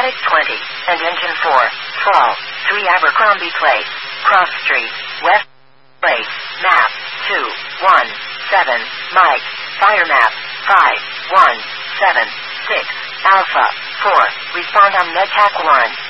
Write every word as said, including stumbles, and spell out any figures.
Medic twenty, and Engine four, fall, three Abercrombie Place, Cross Street, West Place, map, two, one, seven, Mike, fire map, five, one, seven, six, Alpha, four, respond on MedTac one.